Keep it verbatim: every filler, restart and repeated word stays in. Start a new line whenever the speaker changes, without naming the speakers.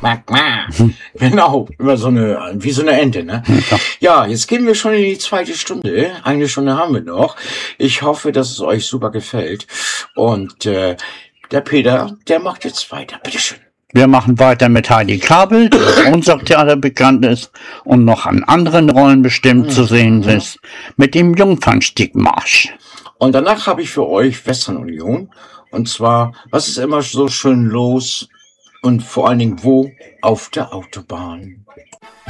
quack, quack. Genau, immer so eine, wie so eine Ente, ne? Ja, jetzt gehen wir schon in die zweite Stunde. Eine Stunde haben wir noch. Ich hoffe, dass es euch super gefällt. Und äh, der Peter, der macht jetzt weiter. Bitteschön.
Wir machen weiter mit Heidi Kabel, die aus unserem Theater bekannt ist und noch an anderen Rollen bestimmt mhm. zu sehen ist, mit dem Jungfernstiegmarsch.
Und danach habe ich für euch Western Union. Und zwar, was ist immer so schön los und vor allen Dingen wo? Auf der Autobahn.